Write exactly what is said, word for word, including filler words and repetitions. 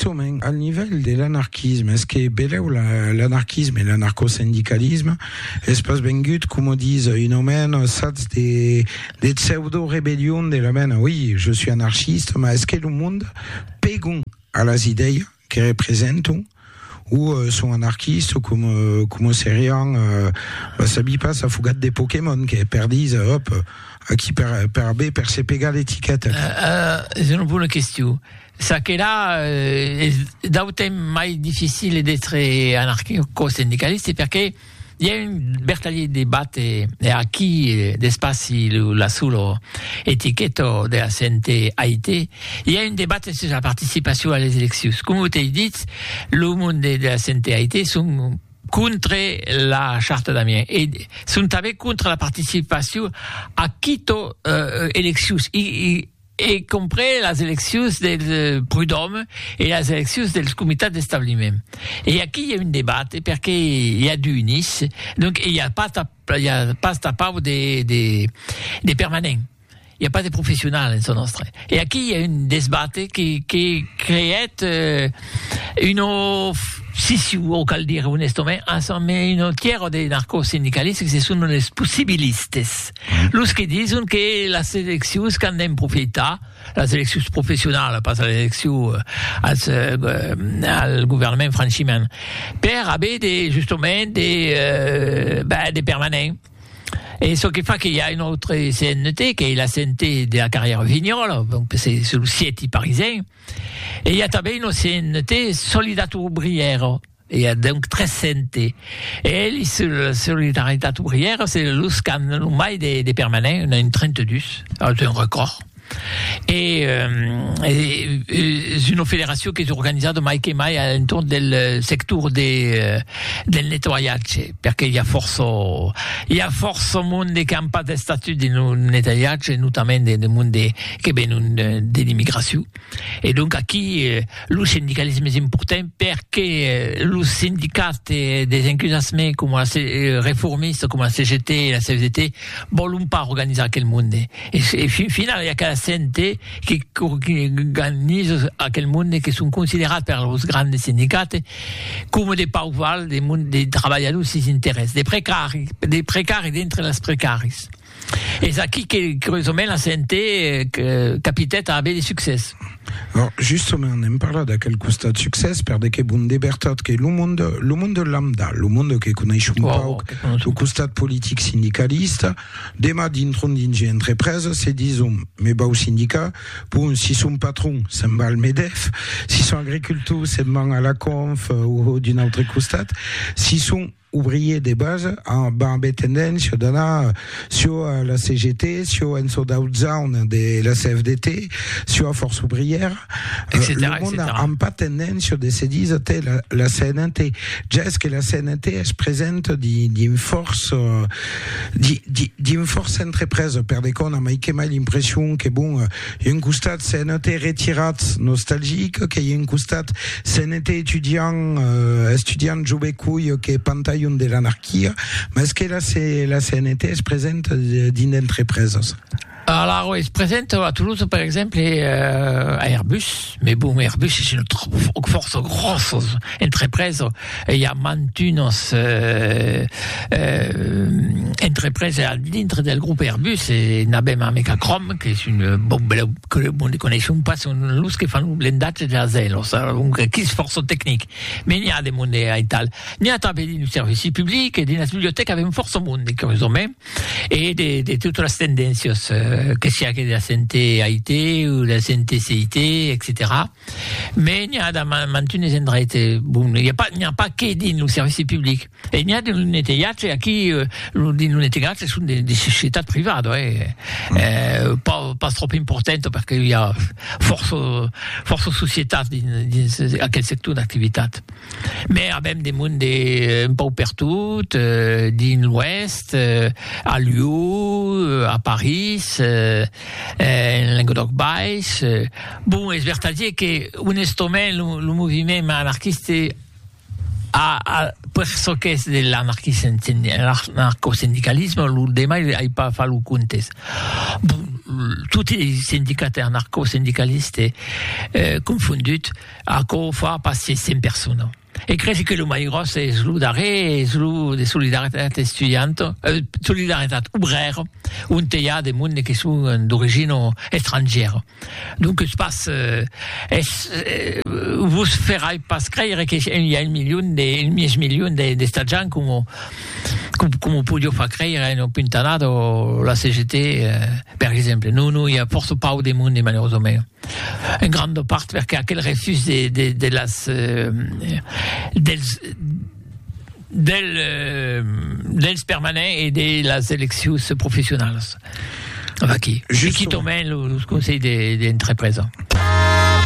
justement, à niveau de l'anarchisme, est-ce que beleu l'anarchisme et l'anarcho-syndicalisme, espace bengut, comme disent, une homène, ça, des, des pseudo-rébellions de l'homme, oui, je suis anarchiste, mais est-ce que le monde pégon à las idées qui représentent, ou euh, sont anarchistes, comme, euh, comme c'est rien, euh, bah, ça bille pas, ça fougatte des Pokémon, qui perdisent, hop, à qui per, per B, per C péga l'étiquette. Euh, euh, c'est une bonne question. Ça que là, euh, d'autant mai difficile d'être anarcho-syndicaliste, parce que il y a une bertaglie débat et, et à qui d'espace la sous étiquette de la C N T Haïti, il y a une débat sur la participation à les élections. Comme vous avez dit, le monde de la C N T Haïti sont contre la charte d'Amiens et sont avec contre la participation à quito euh, élections. Et compris les élections del Prud'homme et les élections del comité d'établissement. Et ici, il y a un débat, parce qu'il y a du Nice, donc il n'y a pas il y a pas de des, des, des permanents. Il n'y a pas de professionnels en son nostre. Et ici, il y a une débat qui, qui crée euh, une scission, on peut dire honnêtement, ensemble une tiers des narco-syndicalistes qui sont les possibilistes. Los qui disent que la sélection, quand même profita, la sélection professionnelle, pas la sélection au gouvernement franchement, pour avoir des, justement des, euh, ben, des permanents. Et ce qui fait qu'il y a une autre C N T, qui est la C N T de la carrière Vignol, donc c'est le siège parisien. Et il y a aussi une C N T Solidarité ouvrière. Et il y a donc treize C N T. Et la Solidarité ouvrière, c'est le scan, le mail des, des permanents, on a une trente-deux, c'est un record. Et, euh, et, et une fédération qui est organisée de Mike et Mai à l'entour du secteur des, euh, del nettoyage. Parce qu'il y a force, il y a force au monde qui n'a pas de statut de nettoyage, notamment des monde qui viennent de l'immigration. Et donc, ici, le syndicalisme est important parce que le syndicat des enthousiasmés comme la réformistes, comme la C G T et la C F D T, ne veulent pas organiser quel monde. Et, et finalement, il y a qu'à la C N T qui, qui organise à quel monde qui sont considérés par les grands syndicats comme des pauvres, des, des travailleurs qui s'intéressent, des précaires, des précaires et d'entre les précaires. Et c'est qui, curieusement, la C N T euh, capitale a des succès. Alors, justement, on aime parler de quel constat de succès, per de que bon libertat, que le monde, le monde lambda, le monde que connaissons oh, pas, le constat politique syndicaliste, demain d'intron d'inge entreprise, c'est disons, mais bas au syndicat, pour si son patron, c'est mal Medef, si son agriculteur, c'est mal à la conf, ou d'une autre constat, si son ouvriers des bases en ben tendance donna sur la C G T, sur Enso Down de la C F D T, sur la Force ouvrière, et cetera, le monde et cetera. n'a pas tendance de se dire la, la C N T. Est-ce que la C N T elle se présente d'une force, d'une force entreprise. Per des qu'on a mal l'impression que bon, il y a une constat C N T retirée nostalgique, qu'il y a une constat C N T étudiant, euh, étudiant joué couille, qui est pantaille de l'anarchie, mais est-ce que là, c'est, la C N T se présente d'une entreprise? Alors, oui, il se présente à Toulouse, par exemple, euh, à Airbus. Mais bon, Airbus, c'est une force grosse entreprise. Il y a Mantunos, euh, euh, entreprise à l'intérieur du groupe Airbus, et Nabem Amekacrom, qui est une bombe que le monde ne connaît pas, c'est une luz qui fait un blindage de la zèle. Donc, qui se force technique. Mais il y a des monnaies à Ital. Il y a des services publics et des bibliothèques avec une force au monde, curieusement. Et des, des, toutes les tendances, euh, que ce soit de la C N T Haïti ou la C N T C I T, et cetera. Mais il y a maintenu des endroits, bon, il n'y a pas, il n'y a pas que dans le service public. Et il y a des nettoyages à qui, euh, les nettoyages sont des, des sociétés privées, ouais. Mmh. Euh, pas, pas trop importantes parce qu'il y a force, force société à quel secteur d'activité. Mais il y a même des mondes un peu partout, euh, dans l'Ouest, euh, à Lyon, à Paris, euh, euh, Languedoc-Baix. Euh, bon, je veux dire que, honnêtement, le, le mouvement anarchiste a, a perso que es de l'anarcho-syndicalisme, le débat n'a pas fallu compter. Bon, tout tutti i sindicati anarco-sindicalisti eh, confondus, a co fa passer cent persone. E crezi che lo mai grosso è slu dare, slu di solidarietà studiante, eh, solidarietà ouvrière, un teia de monde che sono d'origine étrangère. Donc, il se passe, eh, eh, vous ferai pas credere che il y a un milione de, il mies milione de, de stagioni come, come, come podio fa credere in un pintanato la C G T, eh, per esempio. No, no, il y a forse pas de monde, malheureusement. En grande parte perché aquel refus de, de, de las, eh, dels, del, eh, dels permanents et de las eleccions professionnelles. Qui, qui tomben le conseil des, des entreprises.